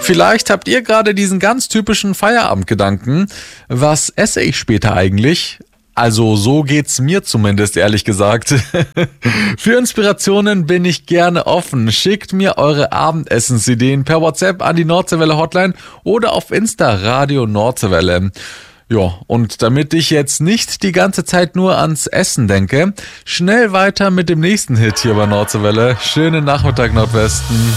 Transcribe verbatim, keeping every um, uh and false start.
Vielleicht habt ihr gerade diesen ganz typischen Feierabendgedanken. Was esse ich später eigentlich? Also so geht's mir zumindest, ehrlich gesagt. Für Inspirationen bin ich gerne offen. Schickt mir eure Abendessensideen per WhatsApp an die Nordseewelle Hotline oder auf Insta Radio Nordseewelle. Ja, und damit ich jetzt nicht die ganze Zeit nur ans Essen denke, schnell weiter mit dem nächsten Hit hier bei Nordseewelle. Schönen Nachmittag, Nordwesten.